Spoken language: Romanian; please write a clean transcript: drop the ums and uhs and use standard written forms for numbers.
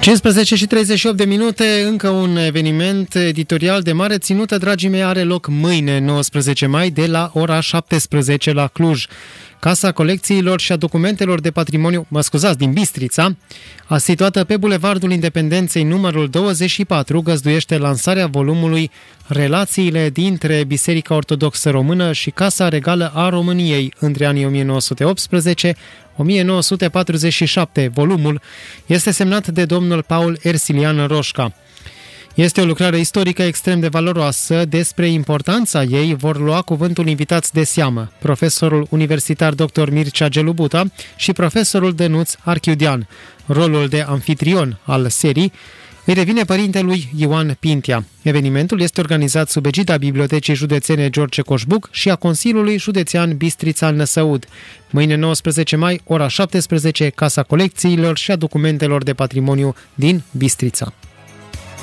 15 și 38 de minute, încă un eveniment editorial de mare ținută, dragii mei, are loc mâine, 19 mai, de la ora 17 la Cluj. Casa Colecțiilor și a Documentelor de Patrimoniu, din Bistrița, situată pe Bulevardul Independenței numărul 24, găzduiește lansarea volumului Relațiile dintre Biserica Ortodoxă Română și Casa Regală a României între anii 1918-1947. Volumul este semnat de domnul Paul Ersilian Roșca. Este o lucrare istorică extrem de valoroasă. Despre importanța ei vor lua cuvântul invitați de seamă, profesorul universitar dr. Mircea Gelubuta și profesorul Dănuț Archiudean. Rolul de anfitrion al serii îi revine părintelui Ioan Pintea. Evenimentul este organizat sub egida Bibliotecii Județene George Coșbuc și a Consiliului Județean Bistrița-Năsăud. Mâine 19 mai, ora 17, Casa Colecțiilor și a Documentelor de Patrimoniu din Bistrița.